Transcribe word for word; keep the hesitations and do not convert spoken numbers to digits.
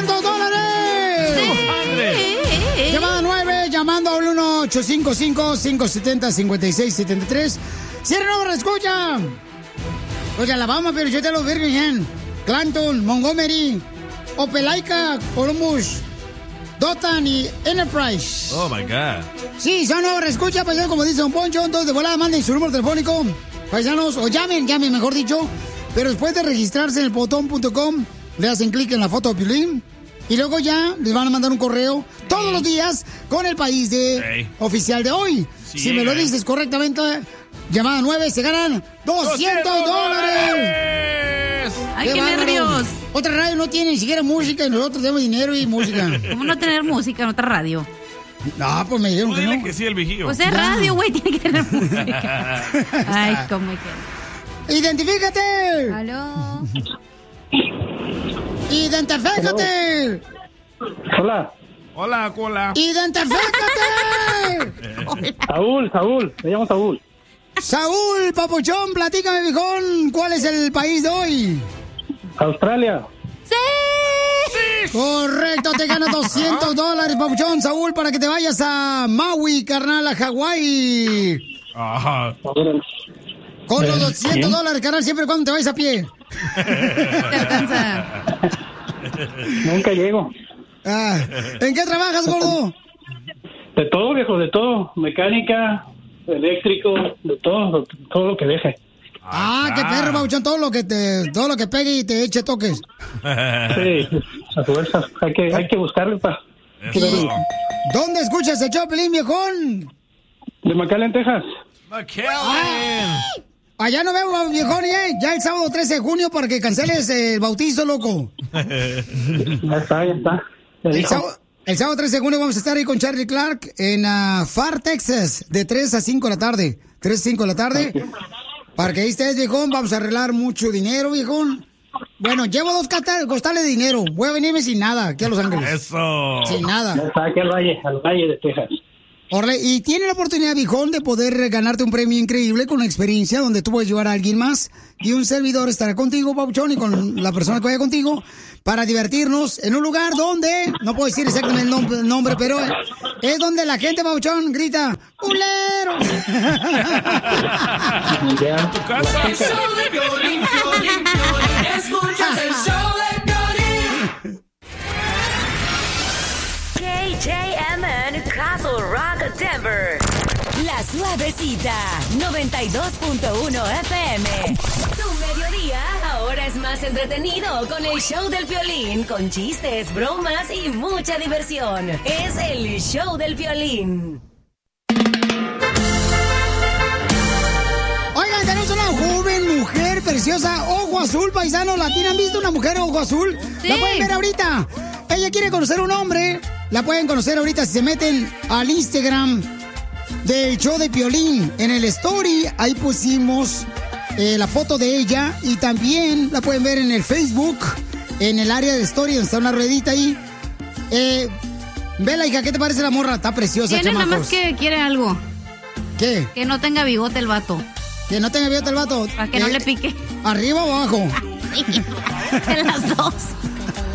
doscientos dólares. Sí. Llamada nueve, llamando al uno ocho cinco cinco, cinco siete cero, cinco seis siete tres. ¡Cierra nueva escucha! Oye, Alabama, pero yo te lo Birmingham, Clanton, Montgomery, Opelika, Columbus, Dothan y Enterprise. Oh, my God. Sí, son nueva escucha, paisanos, como dice Don Poncho. Entonces, de volada, manden su número telefónico, paisanos, o llamen, llamen, mejor dicho. Pero después de registrarse en el botón punto com, le hacen clic en la foto de Piolín y luego ya les van a mandar un correo todos los días con el país de hey. oficial de hoy. Sí, si me lo dices correctamente, llamada nueve, se ganan doscientos dólares. ¡Ay, qué, qué nervios! Otra radio no tiene ni siquiera música y nosotros tenemos dinero y música. ¿Cómo no tener música en otra radio? No, pues me dijeron que no. que sí, el vigío. Pues es radio, güey, tiene que tener música. Ay, cómo que... ¡Identifícate! ¡Aló! ¡Identifícate! Hola. Hola, cola. ¡Identifícate! Saúl, Saúl, me llamo Saúl. Saúl, papuchón, platícame, viejón, ¿cuál es el país de hoy? Australia. ¡Sí! ¡Sí! Correcto, te ganas doscientos dólares, papuchón, Saúl, para que te vayas a Maui, carnal, a Hawái. Ajá. Con los doscientos dólares, carnal, siempre y cuando te vayas a pie. Te alcanza. Nunca llego. Ah, ¿en qué trabajas, gordo? De todo, viejo, de todo. Mecánica, eléctrico, de todo, todo lo que deje. Ah, ah, qué perro, papuchón, todo lo que te, todo lo que pegue y te eche toques. Sí, a fuerza. Hay que, hay que buscarlo para. ¿Dónde escuchas el Choplin, viejón? De McAllen, Texas. McAllen. Allá nos vemos, viejón, ¿eh? Ya el sábado trece de junio para que canceles el bautizo, loco. Ya está, ya está. Ya el, sábado, el sábado trece de junio vamos a estar ahí con Charlie Clark en uh, Far, Texas, de tres a cinco de la tarde. tres a cinco de la tarde. Okay. Para que ahí estés, viejón, vamos a arreglar mucho dinero, viejón. Bueno, llevo dos costales de dinero. Voy a venirme sin nada aquí a Los Ángeles. Eso. Sin nada. Ya está, aquí al valle, al valle de Texas. Orle, y tiene la oportunidad, viejón, de poder ganarte un premio increíble con una experiencia donde tú puedes llevar a alguien más y un servidor estará contigo, papuchón, y con la persona que vaya contigo para divertirnos en un lugar donde, no puedo decir exactamente el nombre, el nombre pero es donde la gente, papuchón, grita ¡culero! ¿Tu casa? El show de Piolín, Piolín, Piolín. Escuchas el show de Piolín. K J M N Castle Rock, Denver. La Suavecita, noventa y dos punto uno F M. Tu mediodía ahora es más entretenido con el show del Piolín, con chistes, bromas y mucha diversión. Es el show del Piolín. Oigan, tenemos una joven mujer preciosa, ojo azul, paisano, ¿latina? ¿Han visto una mujer ojo azul? Sí. La pueden ver ahorita. Ella quiere conocer un hombre. La pueden conocer ahorita si se meten al Instagram del show de Piolín. En el story, ahí pusimos eh, la foto de ella. Y también la pueden ver en el Facebook, en el área de story, donde está una ruedita ahí. Eh, Vela, hija, ¿qué te parece la morra? Está preciosa, Tiene chamacos. nada más que quiere algo. ¿Qué? Que no tenga bigote el vato. Que no tenga bigote el vato. Para que eh, no le pique. ¿Arriba o abajo? Sí, de las dos.